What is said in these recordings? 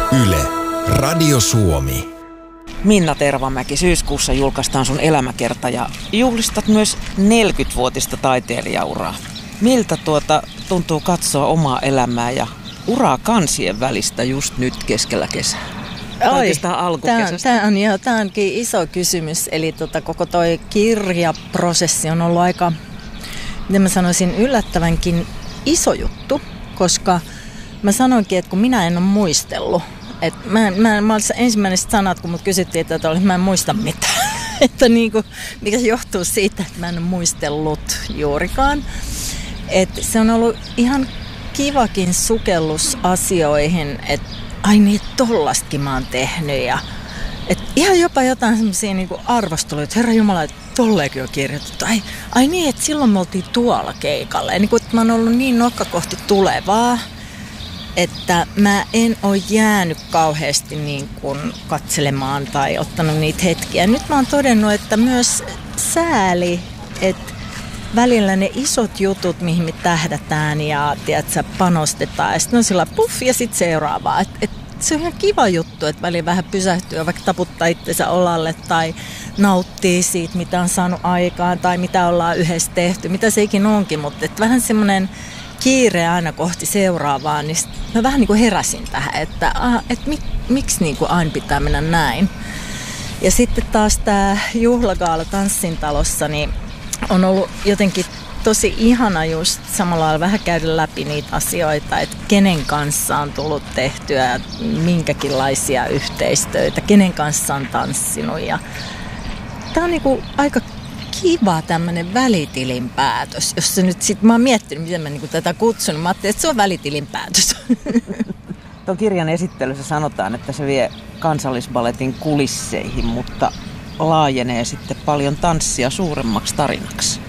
Yle, Radio Suomi. Minna Tervamäki, syyskuussa julkaistaan sun elämäkerta ja juhlistat myös 40-vuotista taiteilijauraa. Miltä tuntuu katsoa omaa elämää ja uraa kansien välistä just nyt keskellä kesää? Oikeastaan alkukesästä. Tämä onkin iso kysymys. Eli koko toi kirjaprosessi on ollut aika, miten mä sanoisin, yllättävänkin iso juttu, koska mä sanoinkin, että kun minä en ole muistellut, että mä olin ensimmäiset sanat, kun mut kysyttiin, että mä en muista mitään. Että niinku, mikä johtuu siitä, että mä en ole muistellut juurikaan. Että se on ollut ihan kivakin sukellus asioihin, että ai niin, tollastakin mä oon tehnyt. Ja, että ihan jopa jotain semmoisia niinku arvosteluja, että Herra Jumala, että tolleekin on kirjoitettu. Ai niin, että silloin me oltiin tuolla keikalla. Ja niinku, että mä oon ollut niin nokka kohti tulevaa, että mä en ole jäänyt kauheasti niin kuin katselemaan tai ottanut niitä hetkiä. Nyt mä oon todennut, että myös sääli, että välillä ne isot jutut, mihin me tähdätään ja tiedätkö, panostetaan, ja sitten on sillä puff ja sitten seuraavaa. Et se on ihan kiva juttu, että välillä vähän pysähtyy, vaikka taputtaa itsensä olalle tai nauttii siitä, mitä on saanut aikaan tai mitä ollaan yhdessä tehty, mitä se ikin onkin, mutta vähän semmoinen kiire aina kohti seuraavaa, niin mä vähän niin kuin heräsin tähän, että miksi niin kuin aina pitää mennä näin. Ja sitten taas tämä juhlagaala Tanssintalossa, niin on ollut jotenkin tosi ihana just samalla lailla vähän käydä läpi niitä asioita, että kenen kanssa on tullut tehtyä minkäkinlaisia yhteistöitä, kenen kanssa on tanssinut. Ja tämä on niin kuin aika kiva tämmöinen välitilinpäätös, jos se nyt sit, mä oon miettinyt, miten mä niinku tätä kutsun, mä ajattelin, että se on välitilinpäätös. Tuon kirjan esittelyssä sanotaan, että se vie Kansallisballetin kulisseihin, mutta laajenee sitten paljon tanssia suuremmaksi tarinaksi.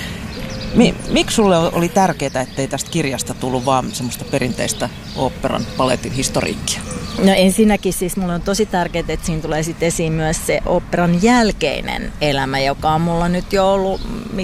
Miksi sulle oli tärkeää, ettei tästä kirjasta tullut vaan semmoista perinteistä oopperan balletin historiikkia? No ensinnäkin siis mulle on tosi tärkeää, että siinä tulee sitten esiin myös se oopperan jälkeinen elämä, joka on mulla nyt jo ollut,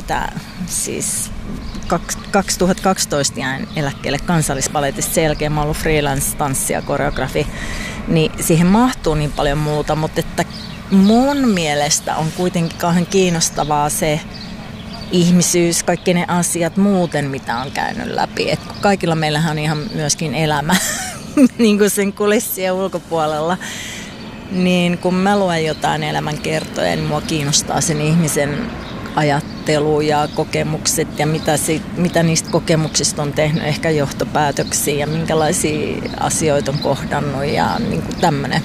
2012 jäin eläkkeelle Kansallisballetista. Sen jälkeen mä oon ollut freelance-tanssi ja koreografi, niin siihen mahtuu niin paljon muuta, mutta että mun mielestä on kuitenkin kauhean kiinnostavaa se ihmisyys, kaikki ne asiat muuten, mitä on käynyt läpi. Et kaikilla meillähän on ihan myöskin elämä niin kuin sen kulissien ulkopuolella. Niin kun mä luen jotain elämänkertoja, niin mua kiinnostaa sen ihmisen ajattelu ja kokemukset ja mitä niistä kokemuksista on tehnyt ehkä johtopäätöksiä ja minkälaisia asioita on kohdannut ja niin kuin tämmöinen.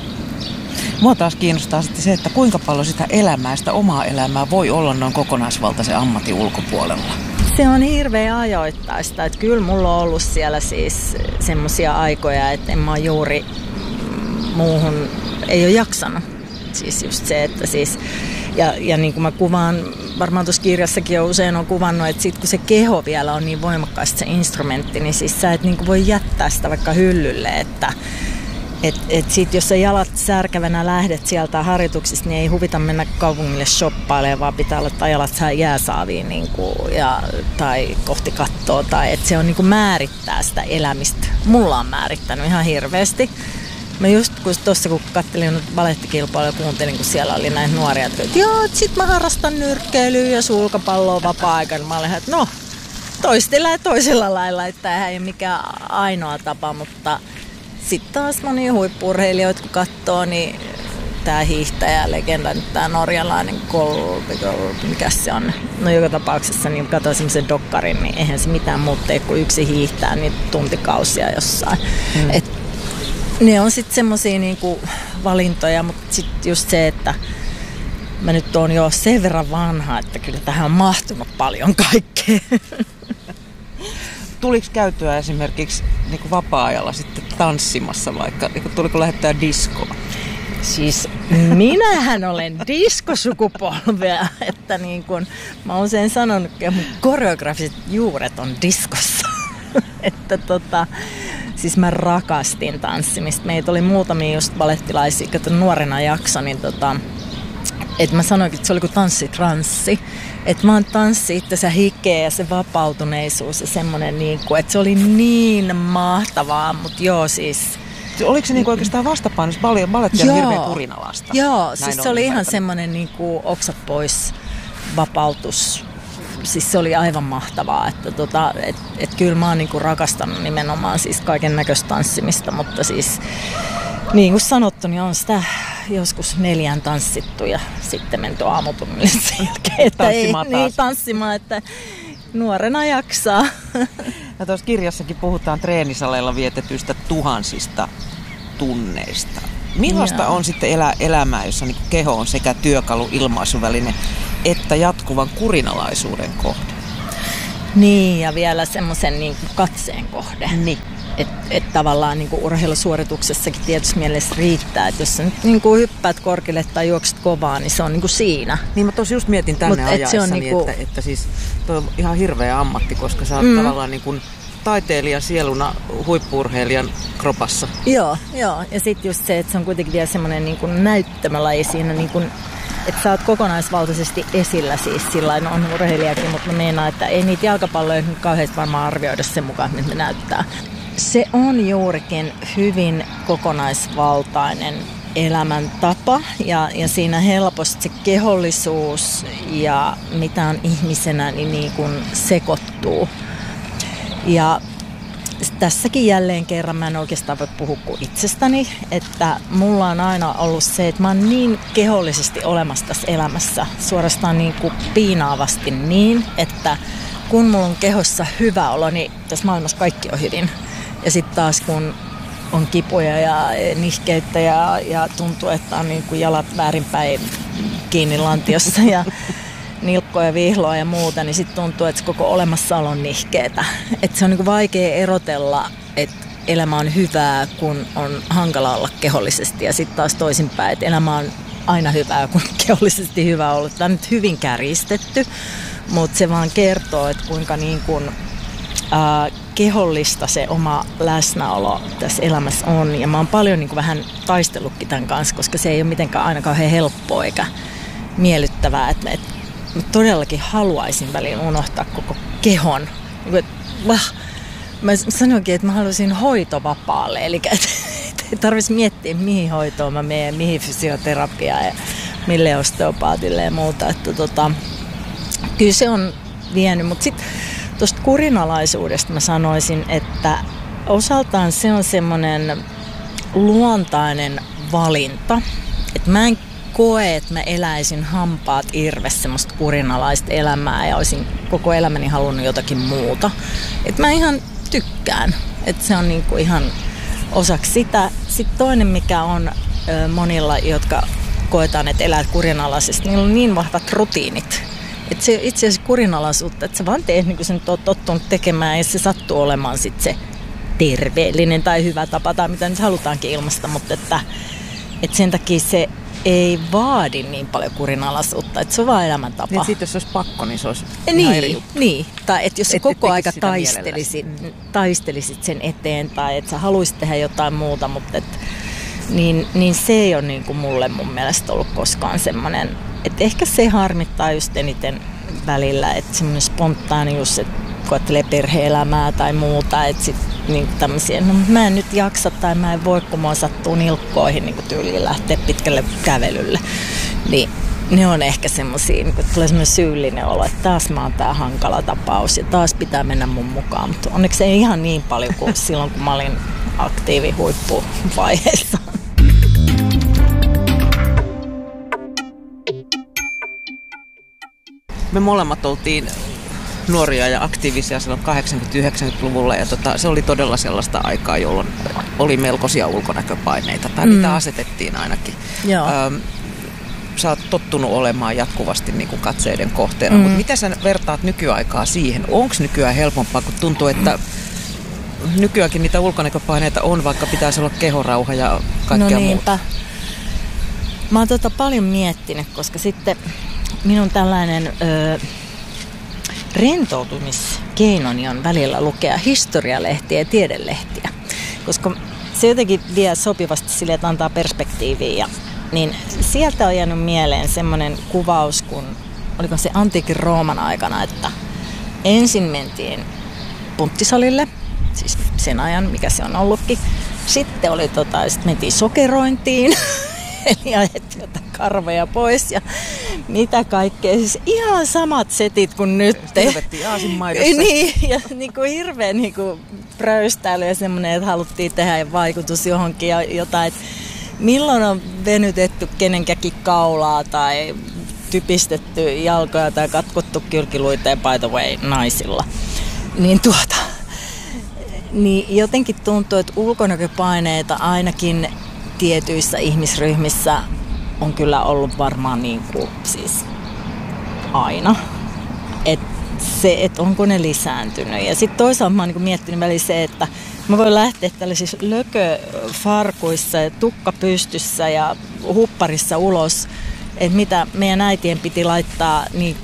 Mua taas kiinnostaa sitten se, että kuinka paljon sitä elämää, sitä omaa elämää voi olla noin kokonaisvaltaisen ammatin ulkopuolella. Se on hirveän ajoittaista. Että kyllä mulla on ollut siellä siis semmoisia aikoja, että en mä juuri muuhun ei ole jaksanut. Siis just se, että siis, ja niin kuin mä kuvaan, varmaan tuossa kirjassakin jo usein on kuvannut, että sit kun se keho vielä on niin voimakkaasti se instrumentti, niin siis sä et niin kuin voi jättää sitä vaikka hyllylle, että et sit jos sä jalat särkävänä lähdet sieltä harjoituksista, niin ei huvita mennä kaupungille shoppailemaan, vaan pitää laittaa jalat jääsaaviin tai kohti kattoa. Tai että se on niinku määrittää sitä elämistä. Mulla on määrittänyt ihan hirveästi. Mä just tuossa kun katselin balettikilpailuja ja kuuntelin, kun siellä oli näitä nuoria, että joo, sit mä harrastan nyrkkeilyä ja sulkapalloa vapaa-aikana. Mä olin, että no, toisella lailla, että tämähän ei ole mikään ainoa tapa, mutta sitten taas monia huippu-urheilijoita, kun katsoo, niin tämä hiihtäjä, legenda, nyt tämä norjalainen mikä se on? No joka tapauksessa, niin katsoin semmoisen dokkarin, niin eihän se mitään muuta tee, kun yksi hiihtää niin tuntikausia jossain. Et ne on sitten semmoisia niinku valintoja, mutta sitten just se, että mä nyt oon jo sen verran vanha, että kyllä tähän on mahtunut paljon kaikkea. Tuliko käytyä esimerkiksi niin kuin vapaa-ajalla sitten tanssimassa vaikka? Niin tuliko lähettää diskoon? Siis minähän olen diskosukupolvea, että niin kuin mä oon usein sanonut, että mun koreografiset juuret on diskossa. Että siis mä rakastin tanssimista. Meitä oli muutamia just balettilaisia, jotka nuorena jakso, niin että mä sanoinkin, että se oli kuin tanssitranssi. Että vaan tanssi itsensä hikeä ja se vapautuneisuus ja semmoinen, että se oli niin mahtavaa. Mutta joo, siis Oliko se niinku oikeastaan vastapainois? Baletti on hirveän kurinalaista. Joo, siis se oli ihan semmoinen niinku oksat pois vapautus. Siis se oli aivan mahtavaa, että et kyllä mä oon niinku rakastanut nimenomaan siis kaiken näköistä tanssimista, mutta siis niin kuin sanottu, niin on sitä joskus 4 tanssittu ja sitten menty aamutunnille sen jälkeen, että tanssimaan, että nuorena jaksaa. Ja tuossa kirjassakin puhutaan treenisaleilla vietetyistä tuhansista tunneista. Millaista on sitten elämää, jossa niin keho on sekä työkalu, ilmaisuväline että jatkuvan kurinalaisuuden kohde? Niin, ja vielä semmoisen niin katseen kohde. Niin. Että tavallaan niin kuin urheilusuorituksessakin tietysti mielessä riittää, että jos sä nyt niin kuin hyppäät korkealle tai juokset kovaa, niin se on niin kuin siinä. Niin mä tossa just mietin tänne ajaessani, niin kuin että siis toi on ihan hirveä ammatti, koska sä oot tavallaan niin kuin taiteilijan sieluna huippu-urheilijan kropassa. Joo, ja sitten just se, että se on kuitenkin vielä semmoinen niin kuin näyttämölaji siinä, niin kuin, että sä oot kokonaisvaltaisesti esillä siis sillain on urheilijakin, mutta mä meinaan, että ei niitä jalkapalloja nyt kauheasti varmaan arvioida sen mukaan, miltä ne näyttää. Se on juurikin hyvin kokonaisvaltainen elämäntapa ja siinä helposti se kehollisuus ja mitä on ihmisenä niin kuin sekoittuu. Ja tässäkin jälleen kerran mä en oikeastaan voi puhua kuin itsestäni, että mulla on aina ollut se, että mä oon niin kehollisesti olemassa tässä elämässä, suorastaan niin kuin piinaavasti niin, että kun mulla on kehossa hyvä olo, niin tässä maailmassa kaikki on hyvin. Ja sitten taas kun on kipuja ja nihkeyttä ja tuntuu, että on niin kuin jalat väärinpäin kiinni lantiossa ja nilkkoja, vihloa ja muuta, niin sitten tuntuu, että se koko olemassaolo on nihkeetä. Että se on niin kuin vaikea erotella, että elämä on hyvää, kun on hankala olla kehollisesti. Ja sitten taas toisinpäin, että elämä on aina hyvää, kun kehollisesti hyvä ollut. Tämä on nyt hyvin kärjistetty, mutta se vaan kertoo, että kuinka niin kuin kehollista se oma läsnäolo tässä elämässä on. Ja mä oon paljon niin kuin vähän taistellutkin tämän kanssa, koska se ei ole mitenkään aina kauhean helppoa eikä miellyttävää. Että mä todellakin haluaisin väliin unohtaa koko kehon. Mä sanoinkin, että mä haluaisin hoitovapaalle. Eli ei tarvitsisi miettiä, mihin hoitoon mä menen, mihin fysioterapiaan ja mille osteopaatille ja muuta. Että kyllä se on vienyt, mutta sitten tuosta kurinalaisuudesta mä sanoisin, että osaltaan se on semmoinen luontainen valinta. Että mä en koe, että mä eläisin hampaat irves semmoista kurinalaista elämää ja olisin koko elämäni halunnut jotakin muuta. Että mä ihan tykkään, että se on niinku ihan osaksi sitä. Sitten toinen, mikä on monilla, jotka koetaan, että elää kurinalaisesti, niillä on niin vahvat rutiinit. Että se itse asiassa kurinalaisuutta, että sä vaan teet niin kuin sä nyt oot tottunut tekemään ja se sattuu olemaan sitten se terveellinen tai hyvä tapa tai mitä nyt halutaankin ilmaista, mutta että sen takia se ei vaadi niin paljon kurinalaisuutta, että se on vaan elämäntapa. Niin sitten jos se olisi pakko, niin se olisi ihan eri juttu. Niin, tai että jos sä koko aika taistelisit sen eteen tai että sä haluaisit tehdä jotain muuta, mutta niin se ei ole niin kuin mulle mun mielestä ollut koskaan semmoinen. Että ehkä se harmittaa just eniten välillä, että semmoinen spontaanius, että kun ajattelee perhe-elämää tai muuta, että sitten niin tämmöisiä, no mä en nyt jaksa tai mä en voi, kun mua sattuu nilkkoihin niin tyyliin lähteä pitkälle kävelylle. Niin ne on ehkä semmoisia, niin tulee semmoinen syyllinen olo, että taas mä oon tää hankala tapaus ja taas pitää mennä mun mukaan. Mutta onneksi ei ihan niin paljon kuin silloin, kun mä olin aktiivi huippuvaiheessa. Me molemmat oltiin nuoria ja aktiivisia silloin 80-90-luvulla ja se oli todella sellaista aikaa, jolloin oli melkoisia ulkonäköpaineita tai mitä asetettiin ainakin. Sä oot tottunut olemaan jatkuvasti niin kuin katseiden kohteena, mutta mitä sä vertaat nykyaikaa siihen? Onko nykyään helpompaa, kun tuntuu, että nykyäänkin niitä ulkonäköpaineita on, vaikka pitäisi olla kehorauha ja kaikkea muuta? Mä oon paljon miettinyt, koska sitten minun tällainen rentoutumiskeinoni on välillä lukea historialehtiä ja tiedelehtiä, koska se jotenkin vie sopivasti sille, että antaa perspektiiviä. Niin sieltä on jäänyt mieleen semmoinen kuvaus, kun oliko se antiikin Rooman aikana, että ensin mentiin punttisalille, siis sen ajan, mikä se on ollutkin, Sitten oli sit mentiin sokerointiin. Eli ajettiin jotain karvoja pois ja mitä kaikkea. Siis ihan samat setit kuin nyt. Hirvettiin aasinmaidossa. Niin, ja hirveän pröystäily ja semmoinen, että haluttiin tehdä vaikutus johonkin ja jotain. Että milloin on venytetty kenenkäkin kaulaa tai typistetty jalkoja tai katkottu kylkiluiteen by the way naisilla. Niin jotenkin tuntuu, että ulkonäköpaineita ainakin tietyissä ihmisryhmissä on kyllä ollut varmaan siis aina. Että onko ne lisääntynyt. Ja sitten toisaalta mä oon miettinyt välillä se, että mä voin lähteä tällaisissa lököfarkuissa ja tukka pystyssä ja hupparissa ulos. Että mitä meidän äitien piti laittaa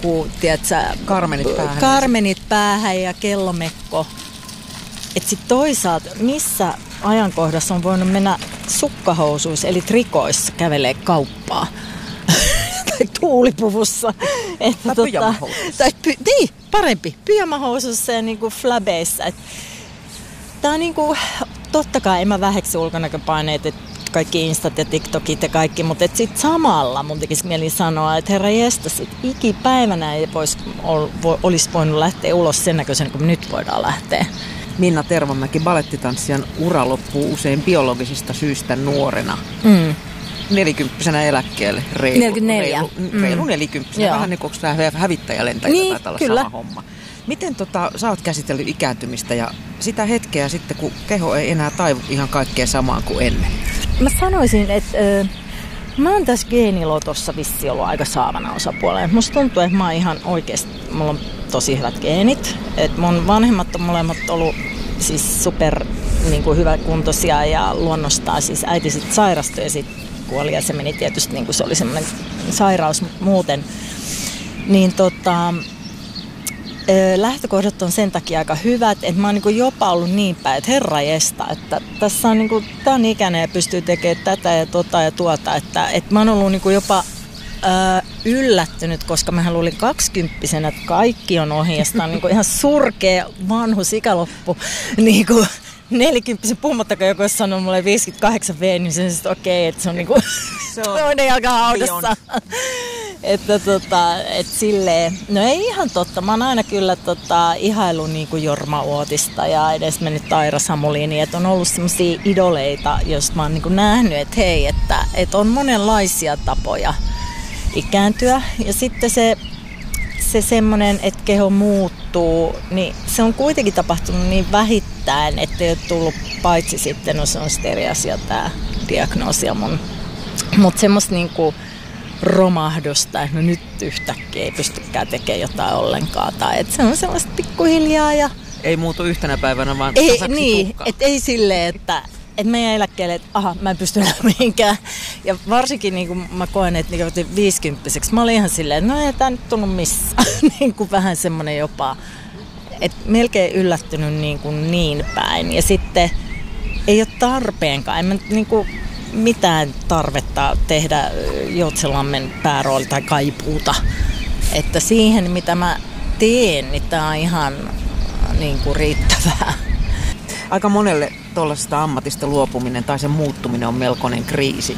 karmenit päähän ja kellomekko. Että sitten toisaalta, missä ajankohdassa on voinut mennä sukkahousuissa, eli trikoissa kävelee kauppaa. Tai tuulipuvussa. Tai pyjamahousussa. Niin, parempi. Pyjamahousussa ja flabeissa. Tää on totta kai en mä väheksy ulkonäköpaineet, että kaikki Instat ja TikTokit ja kaikki, mutta sitten samalla mun tekisi mieli sanoa, että herra jestas, että ikipäivänä ei olisi voinut lähteä ulos sen näköisen, kun nyt voidaan lähteä. Minna Tervamäki, balettitanssijan ura loppuu usein biologisista syistä nuorena. 40-vuotiaana eläkkeelle. 44. Reilu 40. Vähän niin kuin hävittäjälentäjä niin, taitaa olla kyllä. sama homma. Miten sä oot käsitellyt ikääntymistä ja sitä hetkeä sitten, kun keho ei enää taivu ihan kaikkea samaan kuin ennen? Mä sanoisin, että mä oon tässä geenilotossa vissiin ollut aika saavana osapuolella. Musta tuntuu, että mä oon ihan oikeasti, mulla on tosi hyvät geenit. Et mun vanhemmat on molemmat ollut siis super hyväkuntoisia ja luonnostaan siis äiti sit sairastui ja sit kuoli ja se meni tietysti se oli semmoinen sairaus muuten. Niin lähtökohdat on sen takia aika hyvät, että mä oon jopa ollut niin päin, että herranjesta, että tässä on tämän ikäinen ja pystyy tekemään tätä ja tuota, että mä oon ollut jopa yllättynyt, koska mähän luulin 20-vuotiaana, että kaikki on ohi ja sitä on ihan surkea vanhus ikäloppu. 40 puhumattakaan joku olisi sanonut mulle 58 V, niin se on okei, että se on toinen jalka haudassa. Että silleen, no ei ihan totta. Mä oon aina kyllä ihailu Jorma Uotista ja edes mennyt Taira Samuliini, että on ollut semmosia idoleita, joista mä oon nähnyt, että hei, että on monenlaisia tapoja ikääntyä. Ja sitten se semmoinen, että keho muuttuu, niin se on kuitenkin tapahtunut niin vähittäin, ettei ole tullut paitsi sitten, no se on eri asia tää diagnoosi mun. Mutta semmoista romahdusta, että no nyt yhtäkkiä ei pystykään tekemään jotain ollenkaan. Tai että se on sellaista pikkuhiljaa ja ei muutu yhtenä päivänä, vaan ei, tasaksi niin, tukkaa. Että ei silleen, että meidän eläkkeelle, että mä en pysty enää mihinkään. Ja varsinkin kun mä koen, että 50-vuotiaaksi, mä olin ihan silleen, että no ei tää nyt tullut missään. Vähän semmoinen jopa, että melkein yllättynyt niin päin. Ja sitten ei ole tarpeenkaan. En mä mitään tarvetta tehdä Joutsenlammen päärooli tai kaipuuta. Että siihen, mitä mä teen, niin tää on ihan riittävää. Aika monelle tuollaisesta ammatista luopuminen tai sen muuttuminen on melkoinen kriisi.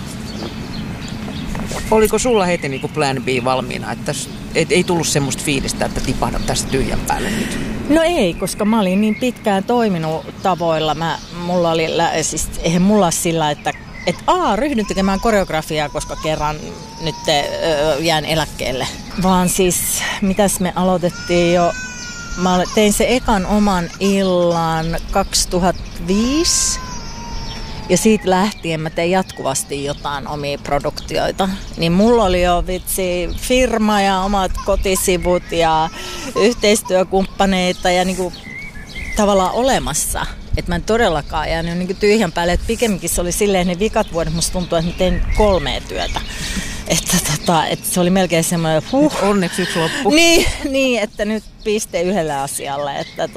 Oliko sulla heti plan B valmiina, että ei tullut semmoista fiilistä, että tipahda tästä tyhjän päälle nyt? No ei, koska mä olin niin pitkään toiminut tavoilla. Mulla oli, siis eihän mulla sillä, että ryhdyn tekemään koreografiaa, koska kerran nyt jään eläkkeelle. Vaan siis, mitäs me aloitettiin jo, mä tein se ekan oman illan 2005. Ja siitä lähtien mä tein jatkuvasti jotain omia produktioita. Niin mulla oli jo firma ja omat kotisivut ja yhteistyökumppaneita ja tavallaan olemassa. Että mä en todellakaan jäänyt tyhjän päälle. Että pikemminkin se oli silleen, ne vikat vuodet musta tuntuu, että mä tein 3 työtä. Että se oli melkein semmoinen, onneksi yksi loppu. Niin, että nyt piste yhdelle asialle. Että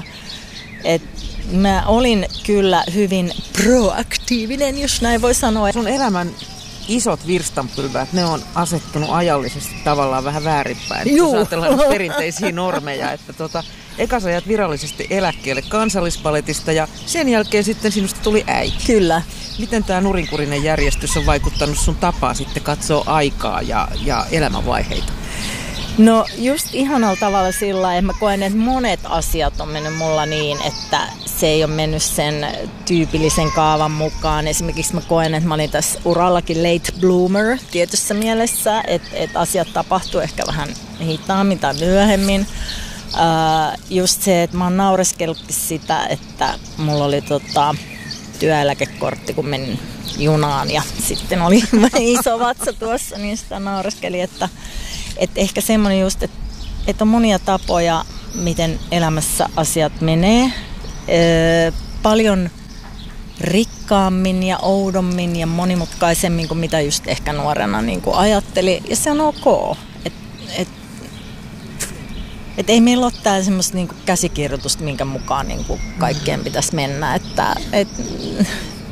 mä olin kyllä hyvin proaktiivinen, jos näin voi sanoa. Sun elämän isot virstanpylväät, ne on asettunut ajallisesti tavallaan vähän väärinpäin. Jos ajatellaan perinteisiä normeja, että Eka sä jäät virallisesti eläkkeelle Kansallisballetista ja sen jälkeen sitten sinusta tuli äiti. Kyllä. Miten tämä nurinkurinen järjestys on vaikuttanut sun tapaa sitten katsoa aikaa ja elämänvaiheita? No just ihanalla tavalla sillä, että mä koen, että monet asiat on mennyt mulla niin, että se ei ole mennyt sen tyypillisen kaavan mukaan. Esimerkiksi mä koen, että mä olin tässä urallakin late bloomer tietyssä mielessä, että asiat tapahtuu ehkä vähän hitaammin tai myöhemmin. Just se, että mä oon naureskellutkin sitä, että mulla oli työeläkekortti, kun menin junaan ja sitten oli iso vatsa tuossa, niin sitä naureskeli, että ehkä semmoinen just, että on monia tapoja, miten elämässä asiat menee. Paljon rikkaammin ja oudommin ja monimutkaisemmin kuin mitä just ehkä nuorena niin kuin ajatteli. Ja se on ok. Et ei meillä ole täällä semmoista niin kuin käsikirjoitusta, minkä mukaan niin kuin kaikkeen pitäisi mennä.